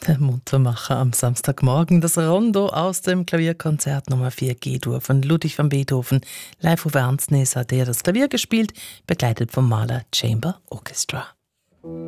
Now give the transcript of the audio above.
Der Muntermacher am Samstagmorgen, das Rondo aus dem Klavierkonzert Nummer 4 G-Dur von Ludwig van Beethoven. Live Uwe Ansnes hat das Klavier gespielt, begleitet vom Mahler Chamber Orchestra.